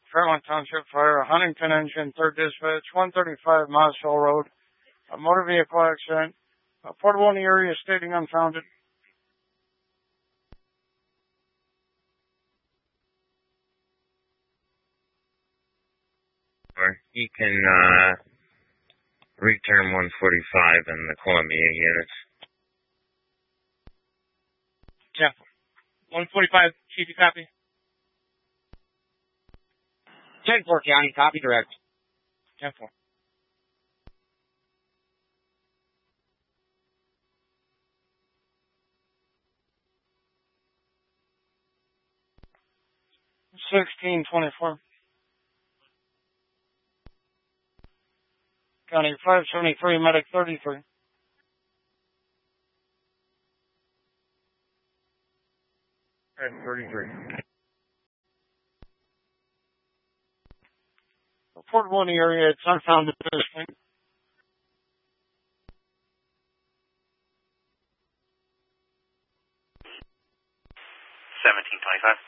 Fairmont Township Fire, Huntington Engine, 3rd Dispatch, 135 Mosville Road. A motor vehicle accident. Portable in the area stating unfounded. Or you can return 145 in the Columbia units. Yeah. 145, Chief, you copy? 10-4 County, copy direct. 10-4. $16.24. County 573, medic 33. At 33. Portable in the area, it's unfounded at this point. 1725.